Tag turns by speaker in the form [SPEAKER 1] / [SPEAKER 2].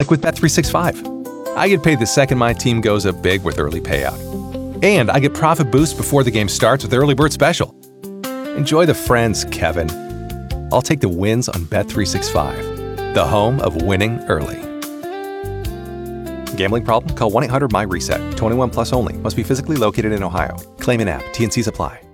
[SPEAKER 1] like with Bet365. I get paid the second my team goes up big with early payout. And I get profit boosts before the game starts with Early Bird Special. Enjoy the friends, Kevin. I'll take the wins on Bet365, the home of winning early. Gambling problem? Call 1-800-MY-RESET. 21 plus only. Must be physically located in Ohio. Claim in app. T&Cs apply.